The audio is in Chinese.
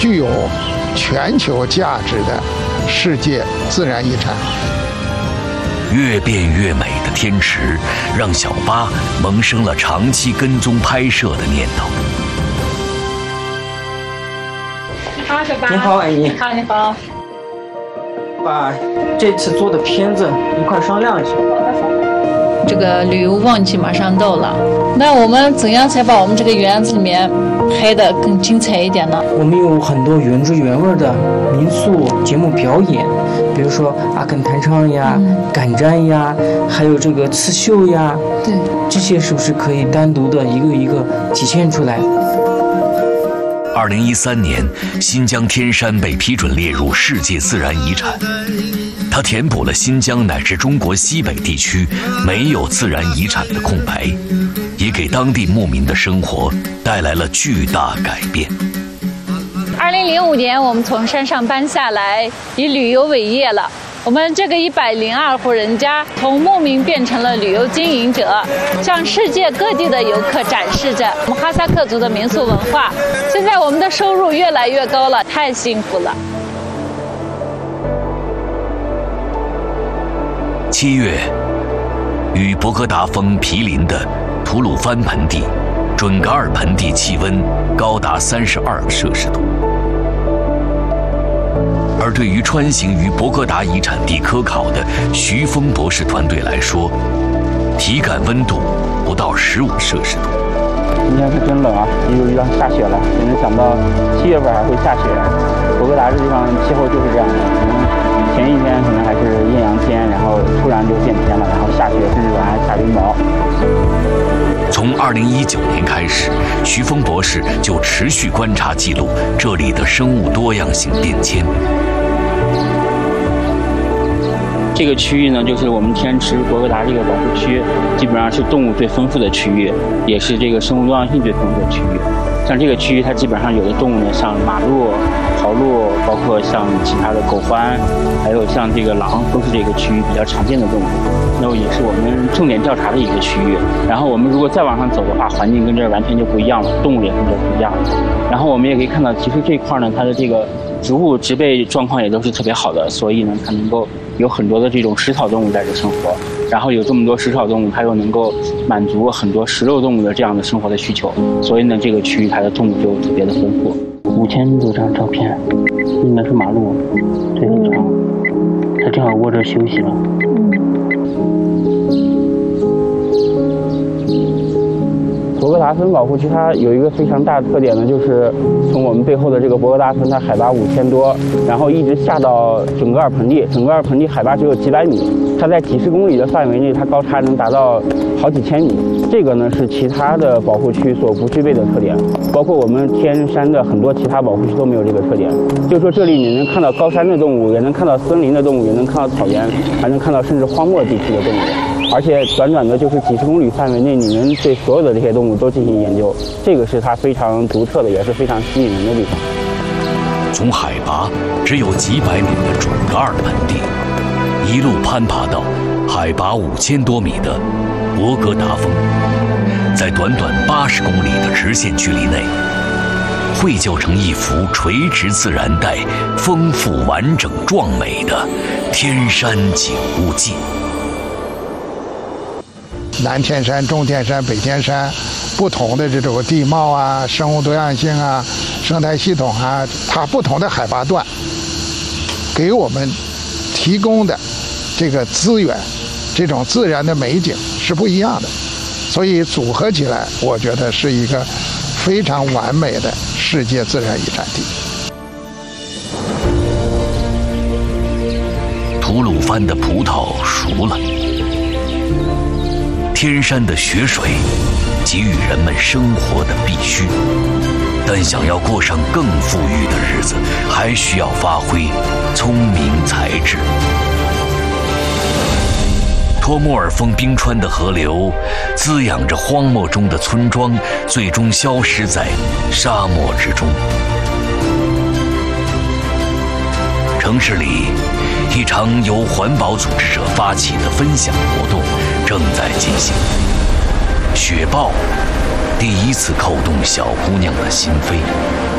具有全球价值的世界自然遗产。 越变越美的天池，让小巴萌生了长期跟踪拍摄的念头。 你好，小巴。 你好，阿姨。 你好，你好。 把这次做的片子一块商量一下。 这个旅游旺季马上到了，那我们怎样才把我们这个园子里面拍得更精彩一点呢？ 我们有很多原汁原味的民俗节目表演，比如说阿根弹唱呀、赶毡呀，还有这个刺绣呀， 对， 这些是不是可以单独的一个一个体现出来 ？2013年，新疆天山被批准列入世界自然遗产。它填补了新疆乃至中国西北地区没有自然遗产的空白，也给当地牧民的生活带来了巨大改变。 2005年，我们从山上搬下来，以旅游为业了。我们这个102户人家从牧民变成了旅游经营者，向世界各地的游客展示着我们哈萨克族的民俗文化。现在我们的收入越来越高了，太幸福了。 7月，与博格达峰毗邻的吐鲁番盆地、准噶尔盆地气温高达32摄氏度。而对于穿行于博格达遗产地科考的徐峰博士团队来说，体感温度不到15摄氏度。 今天是真冷啊，又要下雪了，谁能想到7月份还会下雪？博格达这地方气候就是这样的，可能前一天可能还是艳阳天，然后突然就变天了，然后下雪，甚至还下冰雹。 从2019年开始，徐峰博士就持续观察记录这里的生物多样性变迁。 这个区域呢，就是我们天池博格达这个保护区，基本上是动物最丰富的区域，也是这个生物多样性最丰富的区域。像这个区域，它基本上有的动物呢，像马鹿、狍鹿，包括像其他的狗獾，还有像这个狼，都是这个区域比较常见的动物。那也是我们重点调查的一个区域。然后我们如果再往上走的话，环境跟这儿完全就不一样了，动物也跟这儿不一样了。然后我们也可以看到，其实这块呢，它的这个植物植被状况也都是特别好的，所以呢，它能够有很多的这种食草动物在这生活。然后有这么多食草动物，它又能够满足很多食肉动物的这样的生活的需求，所以呢，这个区域它的动物就特别的丰富。5000多张照片，应该是马鹿，腿很长，它正好窝着休息了。博格达森保护区它有一个非常大的特点呢，就是从我们背后的这个博格达森，它海拔5000多，然后一直下到准噶尔盆地，准噶尔盆地海拔只有几百米，它在几十公里的范围内，它高差能达到好几千米。这个呢是其他的保护区所不具备的特点，包括我们天山的很多其他保护区都没有这个特点。就是说这里你能看到高山的动物，也能看到森林的动物，也能看到草原，还能看到甚至荒漠地区的动物。而且短短的就是几十公里范围内，你能对所有的这些动物都进行研究，这个是它非常独特的，也是非常吸引人的地方。 从海拔只有几百米的准噶尔盆地，一路攀爬到海拔5000多米的博格达峰，在短短80公里的直线距离内，绘就成一幅垂直自然带、丰富完整壮美的天山景物记。 南天山、中天山、北天山，不同的这种地貌啊、生物多样性啊、生态系统啊，它不同的海拔段，给我们提供的这个资源，这种自然的美景是不一样的，所以组合起来，我觉得是一个非常完美的世界自然遗产地。 吐鲁番的葡萄熟了。天山的雪水给予人们生活的必须，但想要过上更富裕的日子，还需要发挥聪明才智。托莫尔峰冰川的河流滋养着荒漠中的村庄，最终消失在沙漠之中。城市里，一场由环保组织者发起的分享活动正在进行。雪豹第一次扣动小姑娘的心扉。